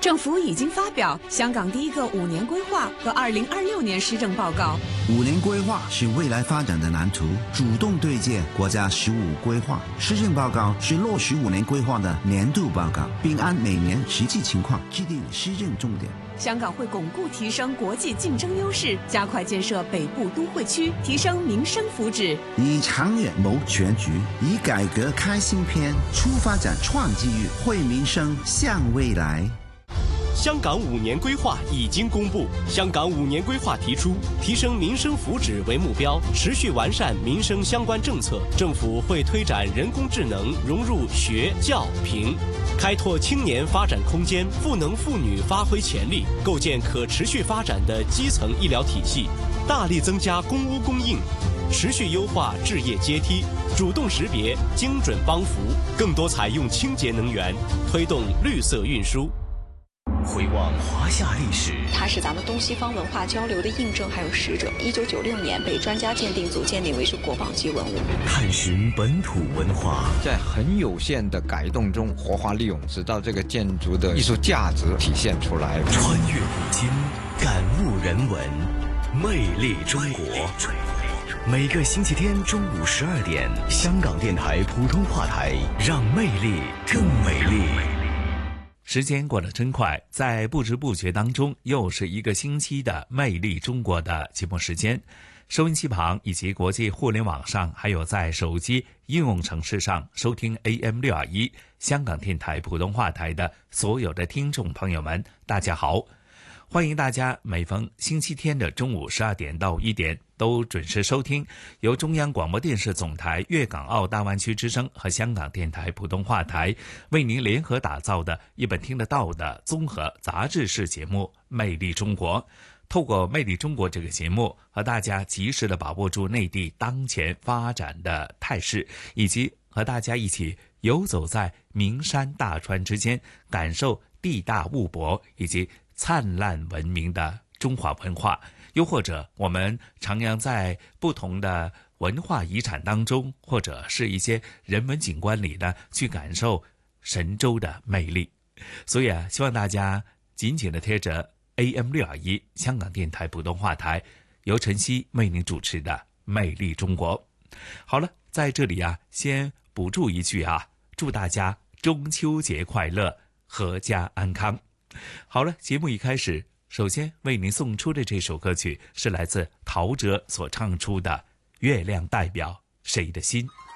政府已经发表香港第一个5年规划和2026年施政报告。 5年规划是未来发展的蓝图，主动对接国家15规划。施政报告是落实5年规划的年度报告，并按每年实际情况制定施政重点。 香港会巩固提升国际竞争优势，加快建设北部都会区，提升民生福祉。 以长远谋全局，以改革开新篇，出发展创机遇，惠民生向未来。 香港5年规划已经公布。香港5年规划提出，提升民生福祉为目标，持续完善民生相关政策。政府会推展人工智能融入学教评，开拓青年发展空间，赋能妇女发挥潜力，构建可持续发展的基层医疗体系，大力增加公屋供应，持续优化置业阶梯，主动识别，精准帮扶，更多采用清洁能源，推动绿色运输。 回望华夏历史， 它是咱们东西方文化交流的印证还有使者。1996年被专家鉴定组鉴定为是国宝级文物。 探寻本土文化， 在很有限的改动中活化利用，直到这个建筑的艺术价值体现出来。 穿越古今，感悟人文，魅力中国。每个星期天中午12点，香港电台普通话台，让魅力更美丽。 时间过得真快，在不知不觉当中，又是一个星期的《魅力中国》的节目时间。收音机旁以及国际互联网上，还有在手机应用程式上收听 AM621 香港电台普通话台的所有的听众朋友们，大家好！欢迎大家每逢星期天的中午12点到1点都准时收听由中央广播电视总台粤港澳大湾区之声和香港电台普通话台为您联合打造的一本听得到的综合杂志式节目《魅力中国》。透过《魅力中国》这个节目，和大家及时地把握住内地当前发展的态势，以及和大家一起游走在名山大川之间，感受地大物博以及灿烂文明的中华文化，又或者我们徜徉在不同的文化遗产当中，或者是一些人文景观里呢，去感受神州的魅力。所以希望大家紧紧地贴着 AM621 香港电台普通话台，由晨曦为您主持的《魅力中国》。好了，在这里先补注一句祝大家中秋节快乐，阖家安康。好了，节目一开始，首先为您送出的这首歌曲是来自陶喆所唱出的《月亮代表谁的心》。